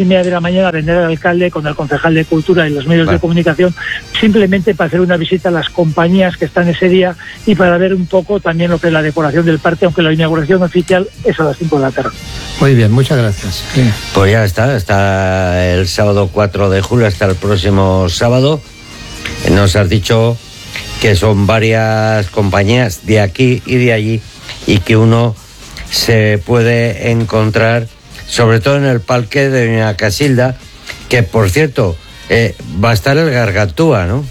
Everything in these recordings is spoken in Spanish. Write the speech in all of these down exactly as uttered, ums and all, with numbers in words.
once y media de la mañana a vender al alcalde con el concejal de Cultura y los medios vale. de comunicación, simplemente para hacer una visita a las compañías que están ese día y para ver un poco también lo que es la decoración del parque, aunque la inauguración oficial es a las cinco de la tarde. Muy bien, muchas gracias. Sí. Pues ya está, hasta el sábado cuatro de julio, hasta el próximo sábado. Nos has dicho que son varias compañías de aquí y de allí y que uno se puede encontrar, sobre todo en el parque de Doña Casilda, que por cierto, eh, va a estar el Gargantúa, ¿no?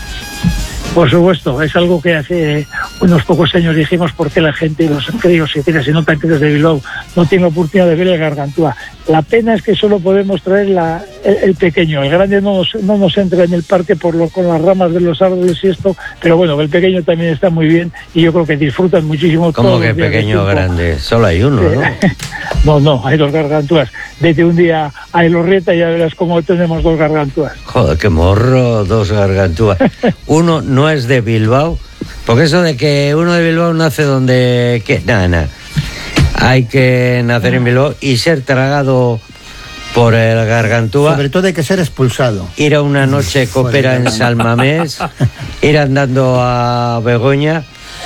Por supuesto, es algo que hace unos pocos años dijimos porque la gente, los críos y crías y no tan críos de Bilbao, no tienen la oportunidad de ver el Gargantúa. La pena es que solo podemos traer la, el, el pequeño, el grande no nos, no nos entra en el parque por lo, con las ramas de los árboles y esto, pero bueno, el pequeño también está muy bien y yo creo que disfrutan muchísimo. ¿Cómo que pequeño o grande? Solo hay uno, ¿no? No, no, hay dos Gargantúas. Vete un día a Elorrieta y ya verás cómo tenemos dos Gargantúas. Joder, qué morro, dos Gargantúas. Uno no es de Bilbao, porque eso de que uno de Bilbao nace donde... ¿qué? Nada, nada. Hay que nacer en Bilbao y ser tragado por el Gargantúa. Sobre todo hay que ser expulsado. Ir a una noche copera en Salmamés, ir andando a Begoña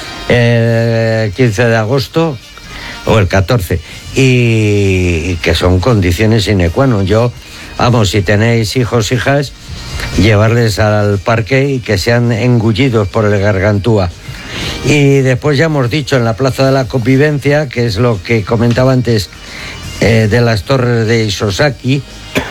el quince de agosto o el catorce, y que son condiciones sine qua non. Yo, vamos, si tenéis hijos, hijas, llevarles al parque y que sean engullidos por el Gargantúa. Y después ya hemos dicho en la Plaza de la Convivencia, que es lo que comentaba antes, eh, de las Torres de Isosaki,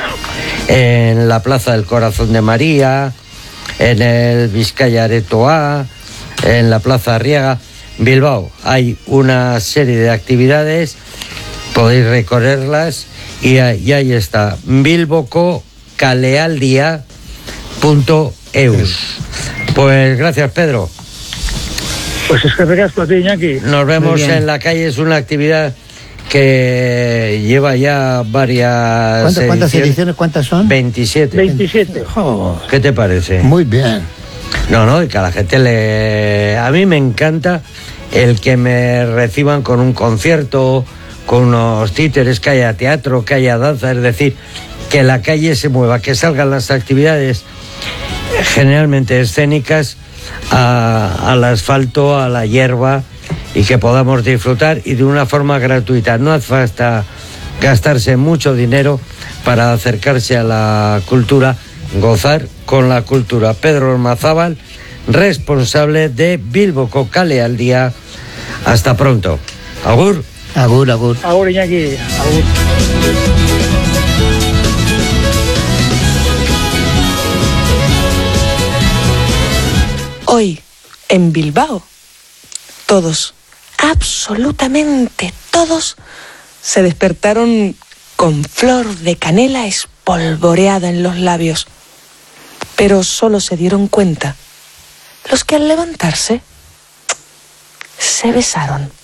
en la Plaza del Corazón de María, en el Vizcaya Aretoa, en la Plaza Arriaga. Bilbao, hay una serie de actividades, podéis recorrerlas y, y ahí está, bilboko kalealdia punto eus. Pues gracias, Pedro. Pues es que recasco a ti, Iñaki. Nos vemos en la calle, es una actividad que lleva ya varias ¿Cuántas, ¿cuántas ediciones? ¿Cuántas son? veintisiete. veintisiete. Oh, ¿Qué te parece? muy bien. No, no, y que a la gente le... A mí me encanta el que me reciban con un concierto, con unos títeres, que haya teatro, que haya danza, es decir, que la calle se mueva, que salgan las actividades generalmente escénicas a, al asfalto, a la hierba, y que podamos disfrutar y de una forma gratuita. No hace falta gastarse mucho dinero para acercarse a la cultura, gozar con la cultura. Pedro Ormazábal, responsable de Bilboko Kalealdia. Hasta pronto. Agur. Agur, agur. Agur, Iñaki. Agur. Hoy, en Bilbao, todos, absolutamente todos, se despertaron con flor de canela espolvoreada en los labios. Pero solo se dieron cuenta los que al levantarse se besaron.